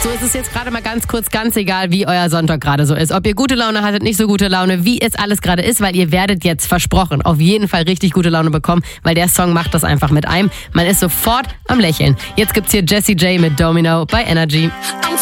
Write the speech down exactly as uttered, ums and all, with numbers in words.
So ist es jetzt gerade mal ganz kurz, ganz egal, wie euer Sonntag gerade so ist. Ob ihr gute Laune hattet, nicht so gute Laune, wie es alles gerade ist, weil ihr werdet jetzt versprochen auf jeden Fall richtig gute Laune bekommen, weil der Song macht das einfach mit einem. Man ist sofort am Lächeln. Jetzt gibt's hier Jessie J mit Domino bei Energy.